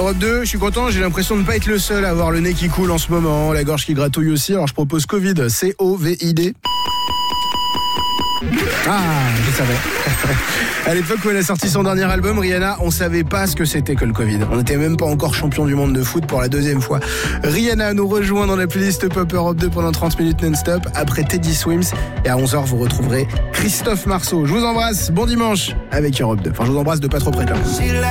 Europe 2, je suis content, j'ai l'impression de ne pas être le seul à avoir le nez qui coule en ce moment, la gorge qui gratouille aussi, alors je propose Covid, C-O-V-I-D. Ah, je savais. À l'époque où elle a sorti son dernier album, Rihanna, on savait pas ce que c'était que le Covid. On n'était même pas encore champion du monde de foot pour la deuxième fois. Rihanna nous rejoint dans la playlist Pop Europe 2 pendant 30 minutes non-stop. Après Teddy Swims, et à 11h, vous retrouverez Christophe Marceau. Je vous embrasse, bon dimanche avec Europe 2. Enfin, je vous embrasse de pas trop près quand même.